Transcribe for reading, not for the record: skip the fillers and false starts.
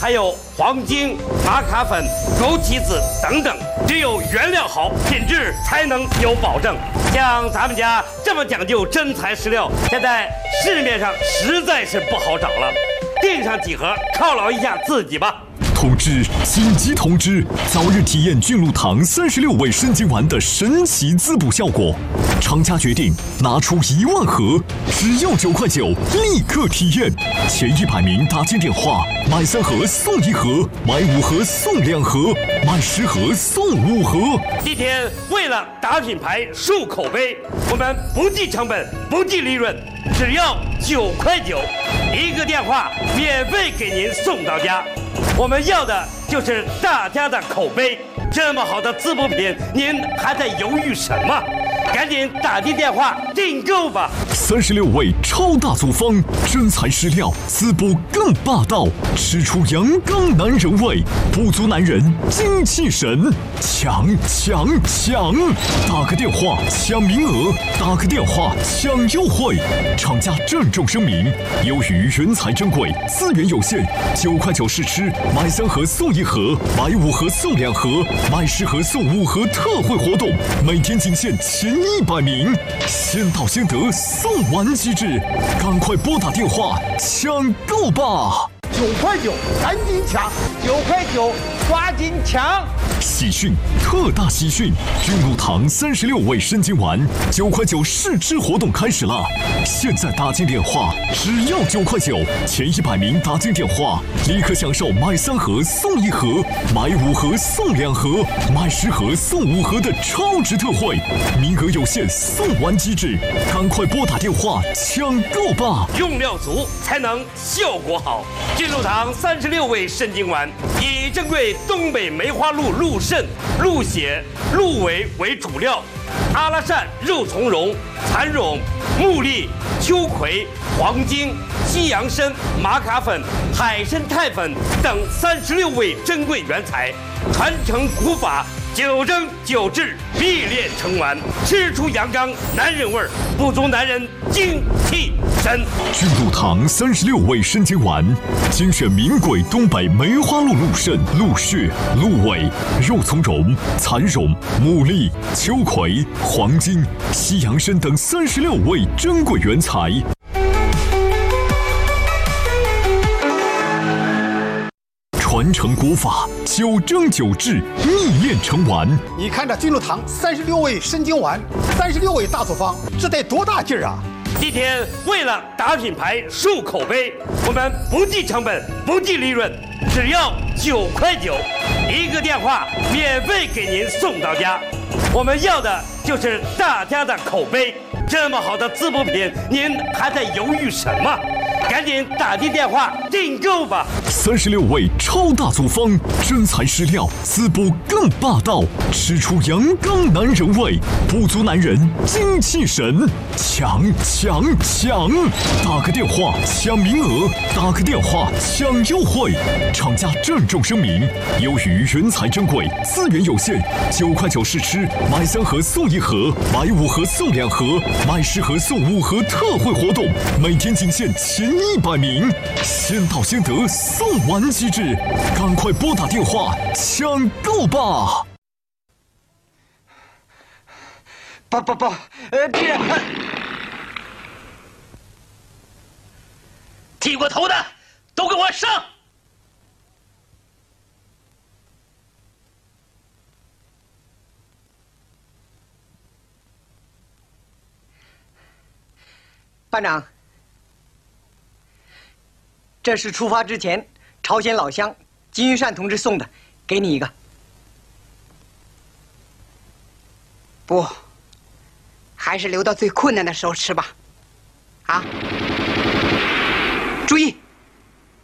还有黄精、玛卡粉、枸杞子等等。只有原料好，品质才能有保证。像咱们家这么讲究真材实料，现在市面上实在是不好找了。订上几盒，犒劳一下自己吧。 通知！紧急通知！早日体验菌露堂36味生津丸的神奇滋补效果。厂家决定拿出1万盒，只要9块9，立刻体验。前100名打进电话，买3盒送1盒，买5盒送2盒，买10盒送5盒。 今天为了打品牌、树口碑，我们不计成本、不计利润，只要9块9，一个电话免费给您送到家。我们要的就是大家的口碑。这么好的滋补品，您还在犹豫什么？赶紧打进电话订购吧 ！36味超大组方，真材实料，滋补更霸道，吃出阳刚男人味，补足男人精气神，抢！打个电话抢名额，打个电话抢优惠。厂家郑重声明：由于原材珍贵，资源有限，9块9试吃，买3盒送1盒，买5盒送2盒，买10盒送5盒特惠活动，每天仅限前100名，先到先得，送完机制，赶快拨打电话抢购吧 ！9块9，赶紧抢！9块9，抓紧抢！ 喜讯，特大喜讯！菌露堂36味生津丸9块9试吃活动开始了！现在打进电话，只要9块9，前100名打进电话，立刻享受买3盒送1盒，买5盒送2盒，买10盒送5盒的超值特惠，名额有限，送完机制，赶快拨打电话抢购吧！ 用料足才能效果好。菌露堂36味生津丸以珍贵东北梅花鹿鹿肾、鹿血、鹿尾为主料，阿拉善、肉苁蓉、蚕苇、木栗、秋葵、黄精、西洋参、玛卡粉、海参肽粉等36味珍贵原材，传承古法，9蒸9制，必炼成丸，吃出阳刚男人味儿，补足男人精气神。 菌露堂36味生津丸，精选名贵东北梅花鹿鹿肾、鹿血、鹿尾、肉苁蓉、蚕苇、木栗、秋葵、黄精、西洋参等36味珍贵原材。传承古法，9蒸9制，秘炼成丸。 你看这菌露堂36味生津丸，36味大组方，这得多大劲儿啊！ 今天为了打品牌、树口碑，我们不计成本、不计利润，只要9块9，一个电话免费给您送到家。我们要的就是大家的口碑。这么好的滋补品，您还在犹豫什么？赶紧打进电话订购吧 ！36味超大组方，真材实料，滋补更霸道，吃出阳刚男人味，补足男人精气神，抢！打个电话抢名额，打个电话抢优惠。厂家郑重声明：由于原材珍贵，资源有限，9块9试吃，买3盒送1盒，买5盒送2盒，买10盒送5盒特惠活动，每天仅限前100名，先到先得，送完机制，赶快拨打电话抢购吧！ 别剃过头的都给我上！ 班长，这是出发之前朝鲜老乡金玉善同志送的，给你一个。 不，还是留到最困难的时候吃吧。啊，注意。